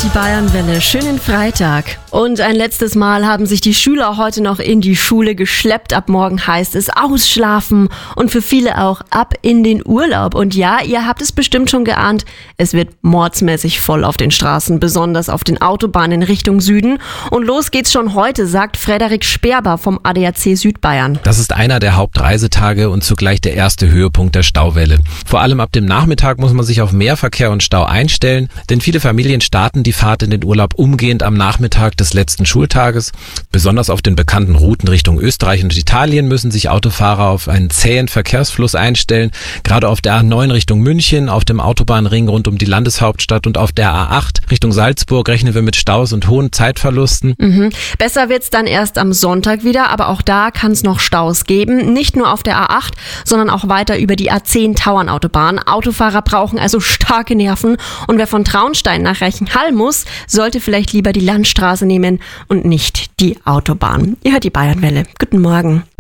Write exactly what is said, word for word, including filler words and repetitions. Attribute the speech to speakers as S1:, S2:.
S1: die Bayernwelle. Schönen Freitag. Und ein letztes Mal haben sich die Schüler heute noch in die Schule geschleppt. Ab morgen heißt es ausschlafen und für viele auch ab in den Urlaub. Und ja, ihr habt es bestimmt schon geahnt, es wird mordsmäßig voll auf den Straßen, besonders auf den Autobahnen Richtung Süden. Und los geht's schon heute, sagt Frederik Sperber vom A D A C Südbayern.
S2: Das ist einer der Hauptreisetage und zugleich der erste Höhepunkt der Stauwelle. Vor allem ab dem Nachmittag muss man sich auf mehr Verkehr und Stau einstellen, denn viele Familien starten die Fahrt in den Urlaub umgehend am Nachmittag des letzten Schultages. Besonders auf den bekannten Routen Richtung Österreich und Italien müssen sich Autofahrer auf einen zähen Verkehrsfluss einstellen. Gerade auf der A neun Richtung München, auf dem Autobahnring rund um die Landeshauptstadt und auf der A acht Richtung Salzburg rechnen wir mit Staus und hohen Zeitverlusten.
S1: Mhm. Besser wird's dann erst am Sonntag wieder, aber auch da kann es noch Staus geben. Nicht nur auf der A acht, sondern auch weiter über die A zehn Tauernautobahn. Autofahrer brauchen also starke Nerven und wer von Traunstein nach Reichenhall muss, sollte vielleicht lieber die Landstraße nehmen und nicht die Autobahn. Ihr hört die Bayernwelle. Guten Morgen.